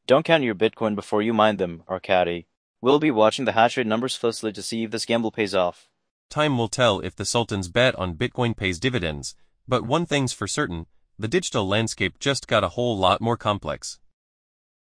Don't count your Bitcoin before you mine them, Arkady. We'll be watching the hash rate numbers closely to see if this gamble pays off. Time will tell if the Sultan's bet on Bitcoin pays dividends, but one thing's for certain, the digital landscape just got a whole lot more complex.